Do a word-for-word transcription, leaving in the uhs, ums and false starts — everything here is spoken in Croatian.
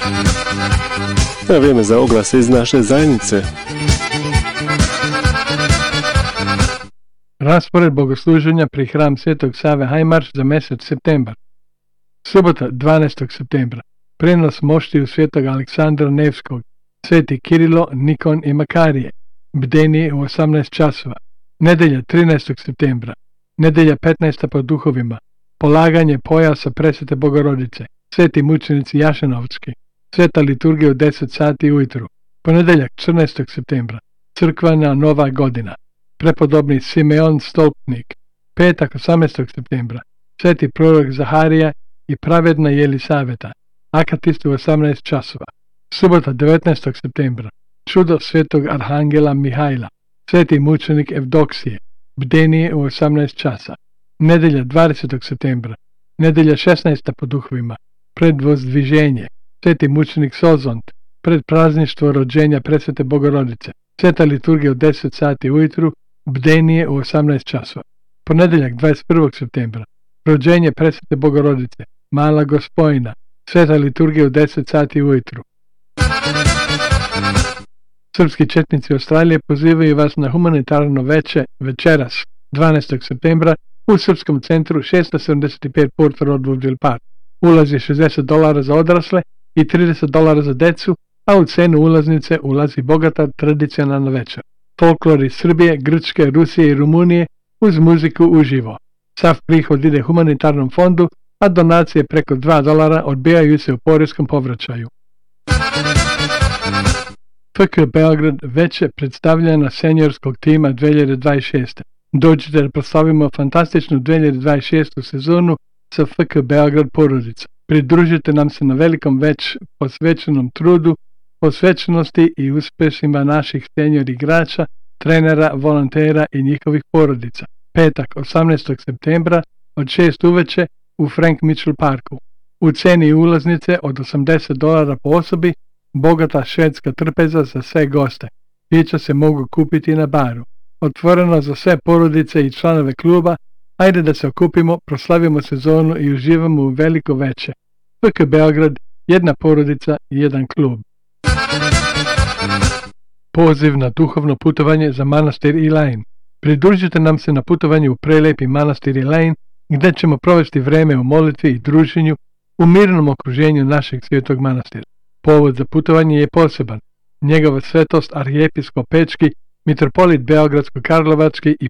Na vrijeme za oglase iz naše zajednice. Raspored bogosluženja pri hram Svetog Save Hajmarš za mjesec septembar. Subota dvanaestog septembra. Prenos moštiju Svetog Aleksandra Nevskog, Sveti Kirilo, Nikon i Makarije. Bdenije u osamnaest časova. Nedelja trinaestog septembra. Nedelja petnaesta po duhovima. Polaganje pojasa Presvete Bogorodice. Sveti mučenici Jašenovski. Sveta liturgija u deset sati ujutru. Ponedeljak četrnaestog septembra. Crkvena nova godina. Prepodobni Simeon Stolpnik. Petak osamnaestog septembra. Sveti prorok Zaharija i pravedna Jelisaveta. Akatist u osamnaest časova. Subota devetnaestog septembra. Čudo Svetog Arhangela Mihajla. Sveti mučenik Evdoksije. Bdenije u osamnaest časa. Nedelja dvadesetog septembra. Nedelja šesnaesta po duhovima. Predvozdviženje. Sveti mučenik Sozont. Pred prazništvo rođenja Presvete Bogorodice. Sveta liturgija u deset sati ujutru. Bdenije u osamnaest časova. Ponedeljak dvadeset prvog septembra. Rođenje Presvete Bogorodice. Mala Gospojina. Sveta liturgija u deset sati ujutru. Srpski četnici Australije pozivaju vas na humanitarno veče večeras dvanaestog septembra u Srpskom centru šesto sedamdeset pet Port Road Woodville Park. Ulaz je šezdeset dolara za odrasle i trideset dolara za decu, a u cenu ulaznice ulazi bogata tradicionalna večer. Folklor iz Srbije, Grčke, Rusije i Rumunije uz muziku uživo. Sav prihod ide humanitarnom fondu, a donacije preko dva dolara odbijaju se u porezkom povraćaju. F K Beograd veče predstavljena seniorskog tima dve hiljade dvadeset šeste. Dođite da proslavimo fantastičnu dve hiljade dvadeset šestu sezonu sa F K Beograd porodicom. Pridružite nam se na velikom već posvećenom trudu, posvećenosti i uspešima naših senior igrača, trenera, volontera i njihovih porodica. Petak osamnaestog septembra od šest uveče u Frank Mitchell Parku. U ceni ulaznice od osamdeset dolara po osobi, bogata švedska trpeza za sve goste. Pića se mogu kupiti na baru. Otvoreno za sve porodice i članove kluba. Ajde da se okupimo, proslavimo sezonu i uživamo u veliko veče. F K Beograd, jedna porodica i jedan klub. Poziv na duhovno putovanje za manastir Elaine. Pridružite nam se na putovanju u prelepi manastir Elaine, gdje ćemo provesti vreme u molitvi i druženju u mirnom okruženju našeg svetog manastira. Povod za putovanje je poseban. Njegova svetost arhijepiskop Pečki, mitropolit Beogradsko-Karlovački i